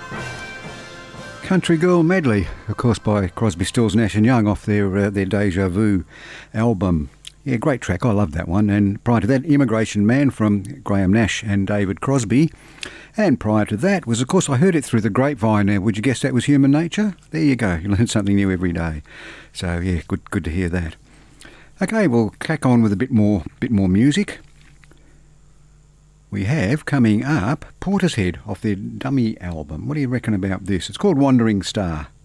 Country Girl Medley, of course, by Crosby, Stills, Nash and Young off their Deja Vu album. Yeah, great track. I love that one. And prior to that, Immigration Man from Graham Nash and David Crosby. And prior to that was, of course, I heard it through the grapevine. Would you guess that was Human Nature? There you go. You learn something new every day. So, yeah, good to hear that. Okay, we'll crack on with a bit more music. We have coming up Portishead off their Dummy album. What do you reckon about this? It's called Wandering Star.